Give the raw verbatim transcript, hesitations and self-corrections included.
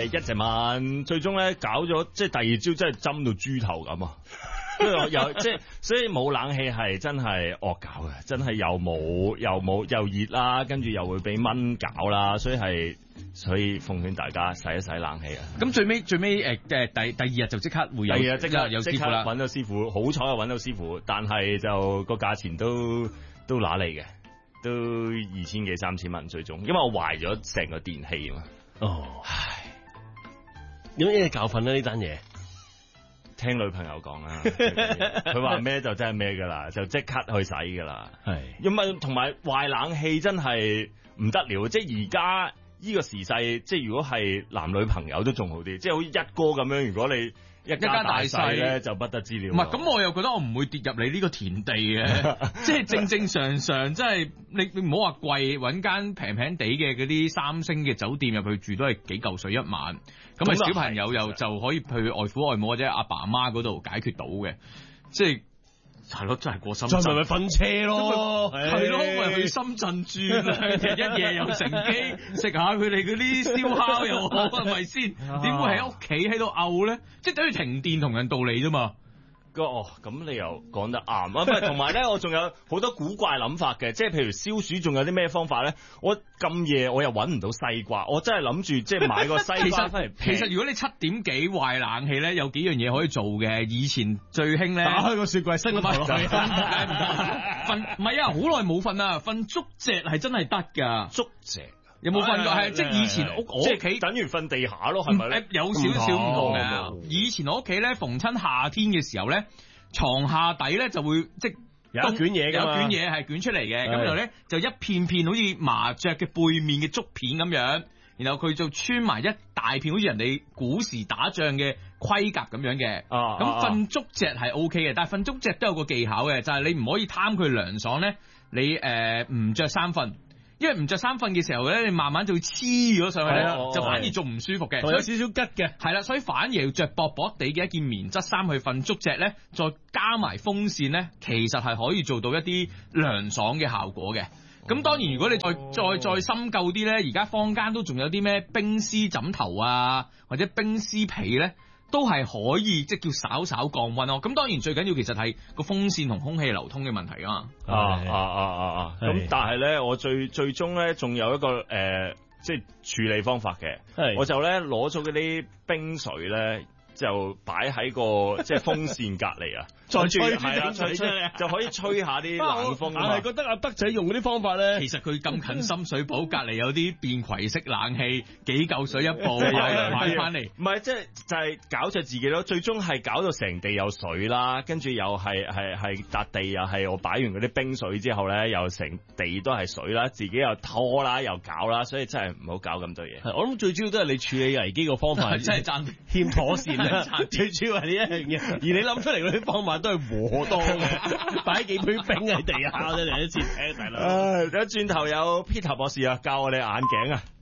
一隻蚊，最終咧搞咗即係第二朝真係針到豬頭咁啊！跟住又即係，所以冇冷氣係真係惡搞嘅，真係又冇又冇又熱啦，跟住又會俾蚊搞啦，所以係所以奉勸大家洗一洗冷氣啊！ 咁最尾最尾誒誒第第二日就即刻會有， 第二日即刻有師傅啦， 揾到師傅，好彩又揾到師傅，但係就個價錢都都揦脷嘅，都二千幾三千蚊最終，因為我壞咗成個電器啊嘛。 哦，唉，有咩教訓咧呢單嘢？ 聽女朋友講啦，佢話咩就真係咩噶啦，就即刻去洗噶啦。係，因為同埋壞冷氣真係唔得了，即係而家呢個時勢，即係如果係男女朋友都仲好啲，即係好似一哥咁樣，如果你一家大細咧就不得之了。 唔係，咁我又覺得我唔會跌入你呢個田地嘅，即係正正常常，即係你你唔好話貴，揾間平平地嘅嗰啲三星嘅酒店入去住都係幾嚿水一晚，咁啊小朋友又就可以去外父外母或者阿爸阿媽嗰度解決到嘅，即係。係咯，真係過深圳， 再咪咪瞓車咯， 係咯，咪去深圳住啦，一夜又乘機食下佢哋嗰啲燒烤又好，係咪先？點會喺屋企喺度嘔咧？即係等於停電同樣道理啫嘛。 哦，咁你又講得啱啊！唔係，同埋咧，我仲有好多古怪諗法嘅，即係譬如消暑，仲有啲咩方法咧？我咁夜我又揾唔到西瓜，我真係諗住即係買個西瓜翻嚟。 其實如果你七點幾壞冷氣咧，有幾樣嘢可以做嘅。以前最興咧， 打開個雪櫃，伸個頭落去， 瞓唔係啊，好耐冇瞓啦，瞓竹席係真係得㗎， 竹席。 有冇瞓過？係即係以前屋我屋企等於瞓地下咯，係咪咧？ 有少少唔同嘅。以前我屋企咧，逢親夏天嘅時候咧，床下底咧就會即有一卷嘢㗎嘛， 有卷嘢係捲出嚟嘅。咁然後咧就一片片好似麻雀嘅背面嘅竹片咁樣，然後佢就穿埋一大片好似人哋古時打仗嘅盔甲咁樣嘅。 啊， 咁瞓竹席係 O K 嘅，但係瞓竹席都有個技巧嘅，就係你唔可以貪佢涼爽咧，你誒唔着衫瞓。因為唔着衫瞓嘅時候咧，你慢慢就會黐咗上去咧，就反而仲唔舒服嘅， 有少少吉嘅。 係啦，所以反而要着薄薄地嘅一件棉質衫去瞓竹席咧，再加埋風扇咧，其實係可以做到一啲涼爽嘅效果嘅。咁當然如果你再再再深究啲咧，而家坊間都仲有啲咩冰絲枕頭啊，或者冰絲被咧。都係可以即係叫稍稍降溫咯，咁當然最緊要其實係個風扇同空氣流通嘅問題啊嘛。 啊啊啊啊啊！咁但係咧，我最最終咧仲有一個誒、呃，即係處理方法嘅，我就咧攞咗嗰啲冰水咧。就擺喺個即係風扇隔離啊， 再吹係啦，吹吹就可以吹下啲冷風啊。 我係覺得阿德仔用嗰啲方法咧， 其實佢咁近深水埗，隔離有啲便攜式冷氣，幾嚿水一部，買翻嚟。 唔係即係就係搞著自己咯，最終係搞到成地有水啦，跟住又係係係笪地又係我擺完嗰啲冰水之後咧，又成地都係水啦，自己又拖啦又搞啦，所以真係唔好搞咁多嘢。 我諗最主要都係你處理危機個方法真係爭欠妥善。最主要係呢一樣嘢，而你諗出嚟嗰啲方法都係和多嘅，擺幾杯冰喺地下，真係一次聽大佬。 唉，咁轉頭有 Peter 博士啊，教我哋眼鏡啊。